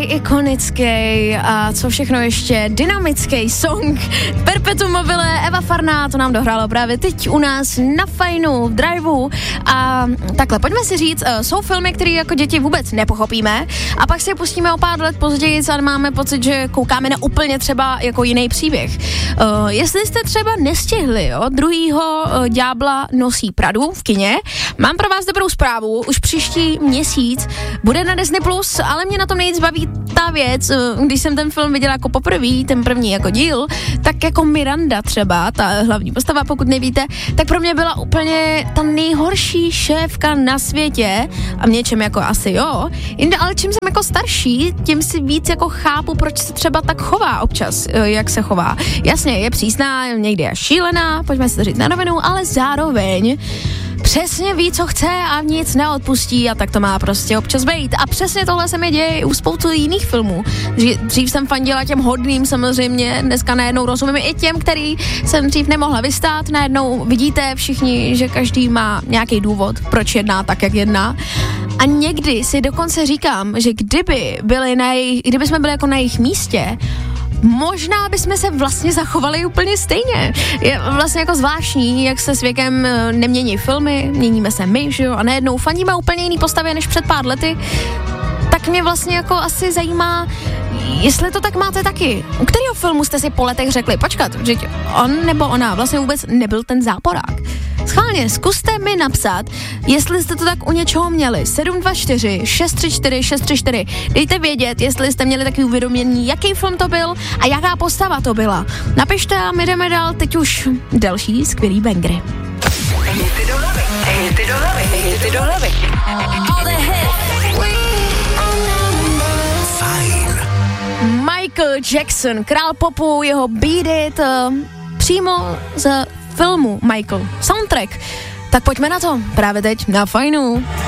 ikonický a co všechno ještě, dynamický song Perpetuum mobile, Eva Farná, to nám dohrálo právě teď u nás na Fajnu, v Driveu a takhle, pojďme si říct, jsou filmy, které jako děti vůbec nepochopíme a pak si je pustíme o pár let později a máme pocit, že koukáme na úplně třeba jako jiný příběh. Jestli jste třeba nestihli, jo, druhýho Ďábla nosí Pradu v kině, mám pro vás dobrou zprávu, už příští měsíc bude na Disney+, ale mě na tom nejvíc baví ta věc, když jsem ten film viděla jako poprvé, ten první jako díl, tak jako Miranda třeba, ta hlavní postava, pokud nevíte, tak pro mě byla úplně ta nejhorší šéfka na světě a v něčem jako asi jo, jinde, ale čím jsem jako starší, tím si víc jako chápu, proč se třeba tak chová občas, jak se chová. Jasně, je přísná, někdy je šílená, pojďme si to říct na rovinu, ale zároveň přesně ví, co chce a nic neodpustí a tak to má prostě občas být. A přesně tohle se mi děje u spoustu jiných filmů. Dřív jsem fandila těm hodným samozřejmě, dneska najednou rozumím i těm, který jsem dřív nemohla vystát. Najednou vidíte všichni, že každý má nějaký důvod, proč jedná tak, jak jedná. A někdy si dokonce říkám, že kdyby jsme byli jako na jejich místě, možná bychom se vlastně zachovali úplně stejně. Je vlastně jako zvláštní, jak se s věkem nemění filmy, měníme se my, že jo, a najednou fandíme úplně jiný postavě než před pár lety. Tak mě vlastně jako asi zajímá, jestli to tak máte taky. U kterého filmu jste si po letech řekli, počkat, že on nebo ona vlastně vůbec nebyl ten záporák. Schválně, zkuste mi napsat, jestli jste to tak u něčeho měli. 724 634 634. Dejte vědět, jestli jste měli takový uvědomění, jaký film to byl a jaká postava to byla. Napište a my jdeme dál, teď už další skvělý bangry. Hity do hlavy, hity do hlavy, hity do hlavy. Fajn. Michael Jackson, král popu, jeho Beat It, přímo z filmu Michael, soundtrack. Tak pojďme na to, právě teď na Fajnu.